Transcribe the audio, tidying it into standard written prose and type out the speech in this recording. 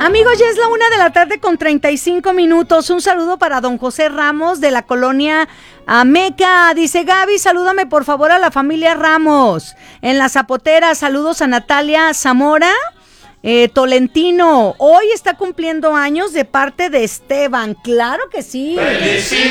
Amigos, ya es la 1:00 con 35 minutos. Un saludo para don José Ramos de la colonia Ameca. Dice: Gaby, salúdame por favor a la familia Ramos en la Zapotera. Saludos a Natalia Zamora Tolentino. Hoy está cumpliendo años de parte de Esteban. Claro que sí.